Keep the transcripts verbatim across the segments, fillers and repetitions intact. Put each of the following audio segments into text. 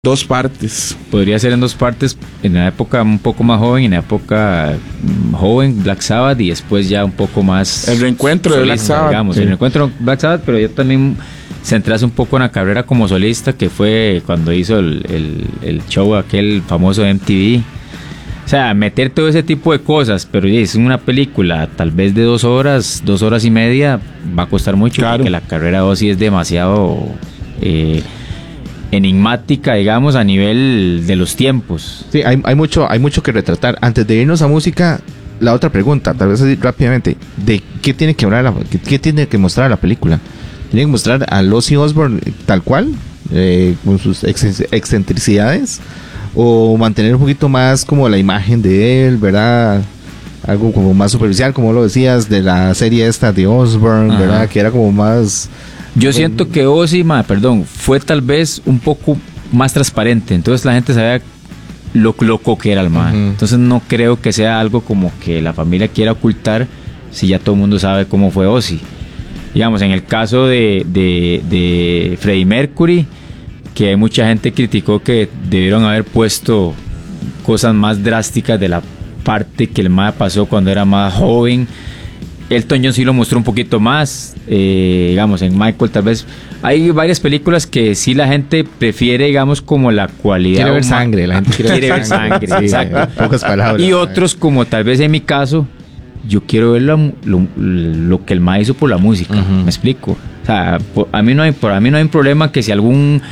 dos partes. Podría ser en dos partes, en la época un poco más joven, en la época mm, joven Black Sabbath, y después ya un poco más el reencuentro solista, de Black Sabbath, digamos, sí. el reencuentro de Black Sabbath, pero ya también centrarse un poco en la carrera como solista, que fue cuando hizo el, el, el show aquel famoso de M T V. O sea, meter todo ese tipo de cosas, pero ya es una película tal vez de dos horas, dos horas y media, va a costar mucho, claro. Porque la carrera de Ozzy es demasiado eh, enigmática, digamos, a nivel de los tiempos. Sí, hay, hay mucho, hay mucho que retratar. Antes de irnos a música, la otra pregunta, tal vez así rápidamente, de qué tiene que hablar, la, qué, qué tiene que mostrar la película. Tiene que mostrar a Ozzy Osbourne tal cual, eh, con sus ex- excentricidades, o mantener un poquito más como la imagen de él, ¿verdad? Algo como más superficial, como lo decías, de la serie esta de Osbourne, ajá, ¿verdad? Que era como más... Yo siento que Ozzy, ma, perdón, fue tal vez un poco más transparente, entonces la gente sabía lo loco que era el man. Uh-huh. Entonces no creo que sea algo como que la familia quiera ocultar si ya todo el mundo sabe cómo fue Ozzy. Digamos, en el caso de, de, de Freddie Mercury, que mucha gente criticó que debieron haber puesto cosas más drásticas de la parte que el man pasó cuando era más joven. Elton John sí lo mostró un poquito más, eh, digamos, en Michael tal vez. Hay varias películas que sí la gente prefiere, digamos, como la cualidad. Quiere ver sangre, la gente quiere, quiere ver sangre, sí, exacto. Pocas palabras. Y otros, como tal vez en mi caso, yo quiero ver lo, lo, lo que el man hizo por la música, uh-huh. ¿Me explico? O sea, por, a mí no hay, por a mí no hay problema que si algún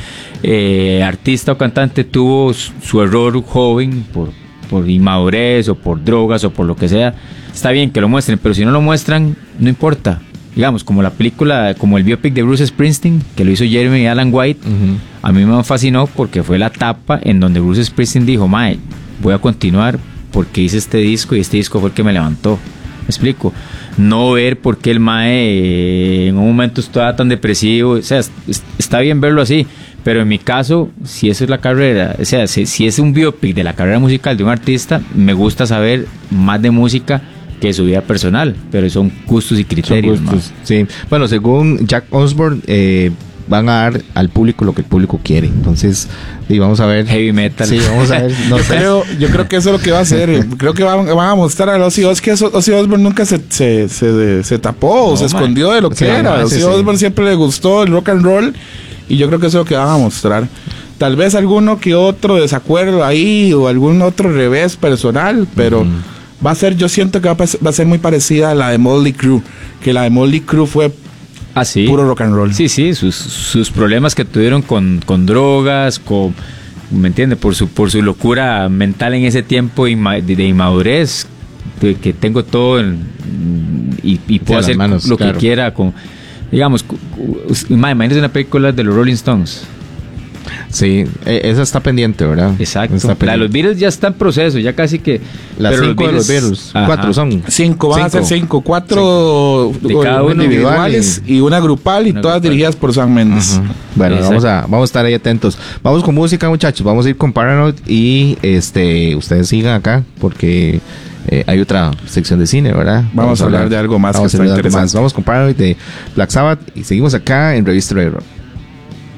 eh, artista o cantante tuvo su, su error joven por, por inmadurez o por drogas o por lo que sea, está bien que lo muestren, pero si no lo muestran, no importa. Digamos, como la película, como el biopic de Bruce Springsteen, que lo hizo Jeremy Allen White, uh-huh. A mí me fascinó porque fue la etapa en donde Bruce Springsteen dijo, mae, voy a continuar porque hice este disco y este disco fue el que me levantó. ¿Me explico? No ver por qué el mae eh, en un momento estaba tan depresivo. O sea, es, está bien verlo así, pero en mi caso, si esa es la carrera, o sea, si, si es un biopic de la carrera musical de un artista, me gusta saber más de música que su vida personal, pero son gustos y criterios. Son gustos, sí. Bueno, según Jack Osbourne, eh, van a dar al público lo que el público quiere. Entonces, y vamos a ver. Heavy metal. Sí, vamos a ver. No yo, sé. creo, yo creo que eso es lo que va a hacer. Creo que van, van a mostrar a Ozzy Osbourne. Ozzy Osbourne nunca se, se, se, se tapó o no, se man. escondió de lo que sí, era. No, Ozzy sí, Osbourne sí. siempre le gustó el rock and roll. Y yo creo que eso es lo que van a mostrar. Tal vez alguno que otro desacuerdo ahí o algún otro revés personal, pero mm. va a ser, yo siento que va a, va a ser muy parecida a la de Motley Crue. Que la de Motley Crue fue ¿Ah, sí? puro rock and roll. Sí, sí, sus, sus problemas que tuvieron con, con drogas, con, ¿me entiendes? Por su, por su locura mental en ese tiempo de, de inmadurez, de que tengo todo en, y, y puedo hacer manos, lo claro. que quiera. Con, digamos, imagínense una película de los Rolling Stones. Sí, esa está pendiente, ¿verdad? Exacto. La de los Beatles ya está en proceso, ya casi que... Las cinco los Beatles, de los Beatles. Ajá. Cuatro son. Cinco, van cinco. a ser cinco. Cuatro cinco. De cada uno individuales y, y una grupal y una todas grupal. Dirigidas por Sam Mendes. Uh-huh. Bueno, vamos a, vamos a estar ahí atentos. Vamos con música, muchachos. Vamos a ir con Paranoid y este ustedes sigan acá porque... Eh, hay otra sección de cine, ¿verdad? Vamos, vamos a hablar, hablar de algo más vamos que está interesante. Más. Vamos con Paranoid de Black Sabbath y seguimos acá en Revista Rock.